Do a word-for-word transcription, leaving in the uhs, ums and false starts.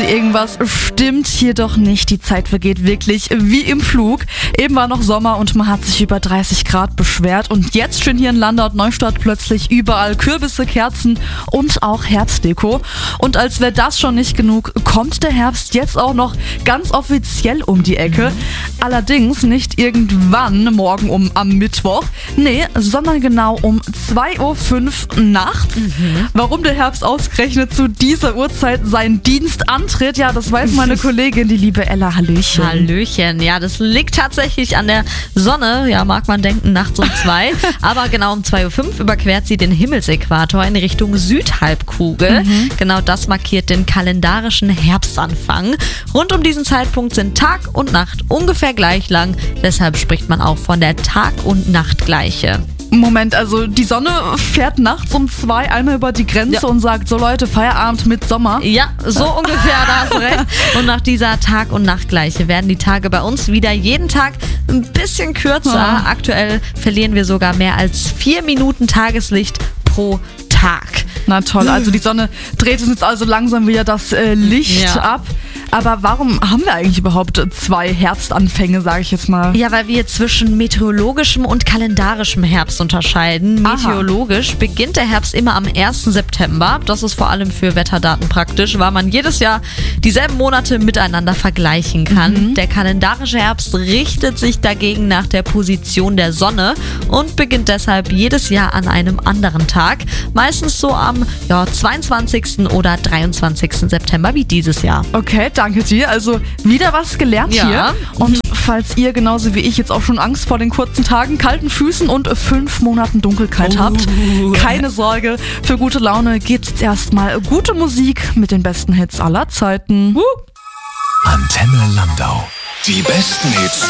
Sie, irgendwas stimmt hier doch nicht. Die Zeit vergeht wirklich wie im Flug. Eben war noch Sommer und man hat sich über dreißig Grad beschwert. Und jetzt stehen hier in Landau und Neustadt plötzlich überall Kürbisse, Kerzen und auch Herbstdeko. Und als wäre das schon nicht genug, kommt der Herbst jetzt auch noch ganz offiziell um die Ecke. Allerdings nicht irgendwann morgen um am Mittwoch. Nee, sondern genau um zwei Uhr fünf nachts. Mhm. Warum der Herbst ausgerechnet zu dieser Uhrzeit seinen Dienst antritt, ja, das weiß meine Kollegin, die liebe Ella. Hallöchen. Hallöchen. Ja, das liegt tatsächlich an der Sonne. Ja, mag man denken, nachts um zwei. Aber genau um zwei Uhr fünf überquert sie den Himmelsäquator in Richtung Südhalbkugel. Mhm. Genau das markiert den kalendarischen Herbstanfang. Rund um diesen Zeitpunkt sind Tag und Nacht ungefähr gleich lang. Deshalb spricht man auch von der Tag- und Nachtgleiche. Moment, also die Sonne fährt nachts um zwei einmal über die Grenze ja. und sagt, so Leute, Feierabend mit Sommer. Ja, so ungefähr, da hast du recht. Und nach dieser Tag- und Nachtgleiche werden die Tage bei uns wieder jeden Tag ein bisschen kürzer. Ja. Aktuell verlieren wir sogar mehr als vier Minuten Tageslicht pro Tag. Na toll, also die Sonne dreht uns jetzt also langsam wieder das äh, Licht ja. ab. Aber warum haben wir eigentlich überhaupt zwei Herbstanfänge, sage ich jetzt mal? Ja, weil wir zwischen meteorologischem und kalendarischem Herbst unterscheiden. Aha. Meteorologisch beginnt der Herbst immer am ersten September. Das ist vor allem für Wetterdaten praktisch, weil man jedes Jahr dieselben Monate miteinander vergleichen kann. Mhm. Der kalendarische Herbst richtet sich dagegen nach der Position der Sonne und beginnt deshalb jedes Jahr an einem anderen Tag. Meistens so am ja, zweiundzwanzigsten oder dreiundzwanzigsten September wie dieses Jahr. Okay, danke dir. Also wieder was gelernt ja. hier. Und falls ihr genauso wie ich jetzt auch schon Angst vor den kurzen Tagen, kalten Füßen und fünf Monaten Dunkelheit oh. habt, keine Sorge. Für gute Laune gibt's jetzt erstmal gute Musik mit den besten Hits aller Zeiten. Uh. Antenne Landau. Die besten Hits